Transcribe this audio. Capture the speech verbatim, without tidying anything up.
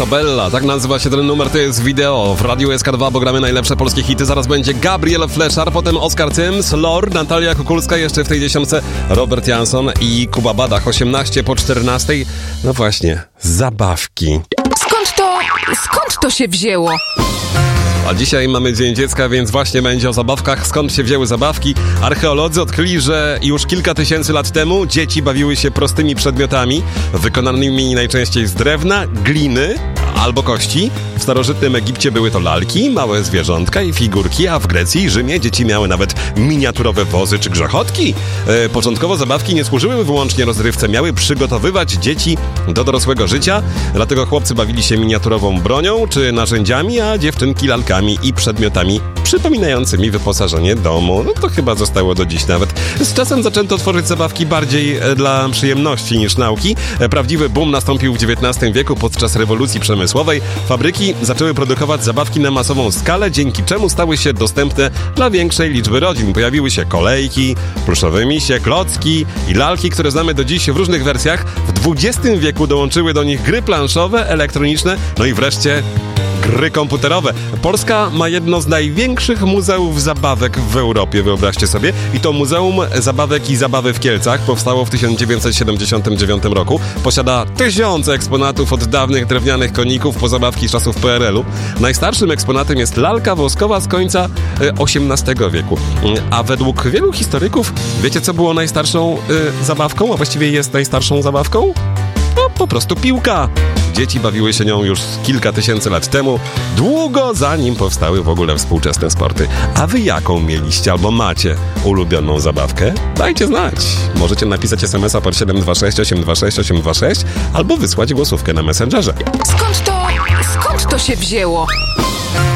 Isabella, tak nazywa się ten numer, to jest wideo w Radiu S K dwa, bo gramy najlepsze polskie hity. Zaraz będzie Gabriel Fleszar, potem Oskar Cyms, Lor, Natalia Kukulska, jeszcze w tej dziesiątce Robert Jansson i Kuba Badach. osiemnaście po czternastej. No właśnie, zabawki. Skąd to, skąd to się wzięło? A dzisiaj mamy Dzień Dziecka, więc właśnie będzie o zabawkach. Skąd się wzięły zabawki? Archeolodzy odkryli, że już kilka tysięcy lat temu dzieci bawiły się prostymi przedmiotami, wykonanymi najczęściej z drewna, gliny albo kości. W starożytnym Egipcie były to lalki, małe zwierzątka i figurki, a w Grecji i Rzymie dzieci miały nawet miniaturowe wozy czy grzechotki. E, początkowo zabawki nie służyły wyłącznie rozrywce, miały przygotowywać dzieci do dorosłego życia, dlatego chłopcy bawili się miniaturową bronią czy narzędziami, a dziewczynki lalkami i przedmiotami przypominającymi wyposażenie domu. No to chyba zostało do dziś nawet. Z czasem zaczęto tworzyć zabawki bardziej dla przyjemności niż nauki. Prawdziwy boom nastąpił w dziewiętnastym wieku podczas rewolucji przemysłowej. Fabryki zaczęły produkować zabawki na masową skalę, dzięki czemu stały się dostępne dla większej liczby rodzin. Pojawiły się kolejki, pluszowe misie, klocki i lalki, które znamy do dziś w różnych wersjach. W dwudziestym wieku dołączyły do nich gry planszowe, elektroniczne, no i wreszcie gry komputerowe. Polska ma jedno z największych muzeów zabawek w Europie, wyobraźcie sobie. I to Muzeum Zabawek i Zabawy w Kielcach powstało w tysiąc dziewięćset siedemdziesiątym dziewiątym roku. Posiada tysiące eksponatów od dawnych drewnianych koników po zabawki z czasów P R L u. Najstarszym eksponatem jest lalka woskowa z końca osiemnastego wieku. A według wielu historyków, wiecie co było najstarszą y, zabawką, a właściwie jest najstarszą zabawką? No, po prostu piłka. Dzieci bawiły się nią już kilka tysięcy lat temu, długo zanim powstały w ogóle współczesne sporty. A wy jaką mieliście albo macie ulubioną zabawkę? Dajcie znać. Możecie napisać es em es a pod siedem dwa sześć osiem dwa sześć osiem dwa sześć albo wysłać głosówkę na Messengerze. Skąd to, skąd to się wzięło?